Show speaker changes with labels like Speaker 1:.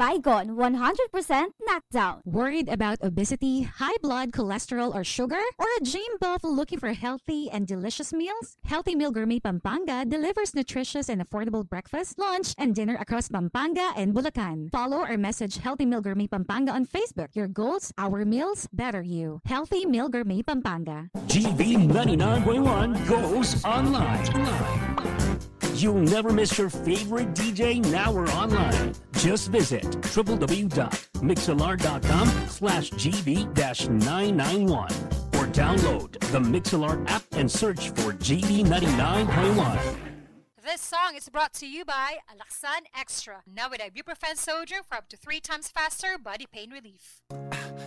Speaker 1: Vigon 100% knockdown.
Speaker 2: Worried about obesity, high blood cholesterol or sugar? Or a gym buff looking for healthy and delicious meals? Healthy Meal Gourmet Pampanga delivers nutritious and affordable breakfast, lunch, and dinner across Pampanga and Bulacan. Follow or message Healthy Meal Gourmet Pampanga on Facebook. Your goals, our meals, better you. Healthy Meal Gourmet Pampanga.
Speaker 3: GB 99.1 goes online. You'll never miss your favorite DJ now or online. Just visit www.mixlr.com/GB-991 or download the Mixlr app and search for GB 99.1.
Speaker 4: This song is brought to you by Alaxan Extra. Now with ibuprofen sodium for up to 3 times faster body pain relief.